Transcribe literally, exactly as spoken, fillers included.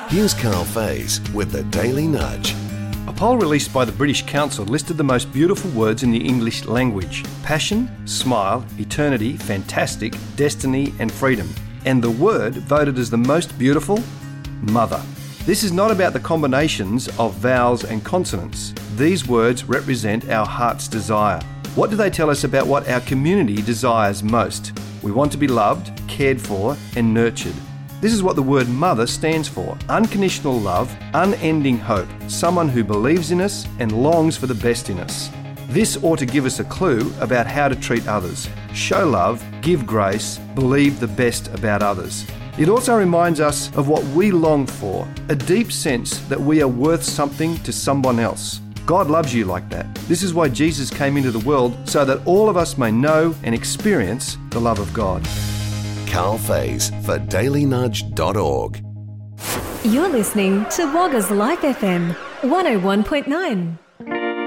Here's Carl Faze with the Daily Nudge. A poll released by the British Council listed the most beautiful words in the English language: passion, smile, eternity, fantastic, destiny and freedom. And the word voted as the most beautiful: mother. This is not about the combinations of vowels and consonants. These words represent our heart's desire. What do they tell us about what our community desires most? We want to be loved, cared for and nurtured. This is what the word mother stands for: unconditional love, unending hope, someone who believes in us and longs for the best in us. This ought to give us a clue about how to treat others, show love, give grace, believe the best about others. It also reminds us of what we long for, a deep sense that we are worth something to someone else. God loves you like that. This is why Jesus came into the world, so that all of us may know and experience the love of God. Carl Faze for daily nudge dot org. You're listening to Wagga's Life F M one oh one point nine.